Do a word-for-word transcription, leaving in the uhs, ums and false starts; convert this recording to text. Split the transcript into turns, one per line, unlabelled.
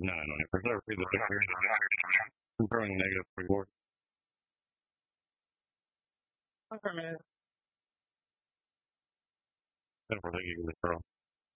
No, no, no. Preserve free the picture. Confirming negative reward. Okay, man. Then for the withdrawal.